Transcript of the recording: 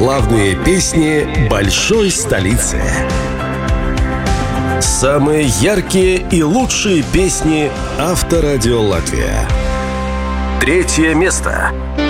главные песни большой столицы. Самые яркие и лучшие песни Авторадио Латвия. 3 место.